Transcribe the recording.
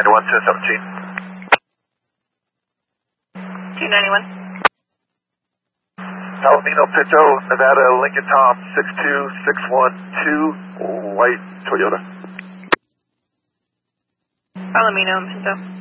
91 to 17. 291. Palomino Pinto, Nevada, Lincoln Tom, 62612, white Toyota. Palomino and Pinto.